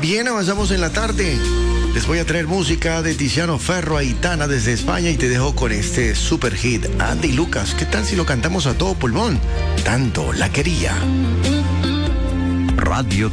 Bien, avanzamos en la tarde. Les voy a traer música de Tiziano Ferro, Aitana desde España y te dejo con este super hit, Andy Lucas. ¿Qué tal si lo cantamos a todo pulmón? Tanto la quería. Radio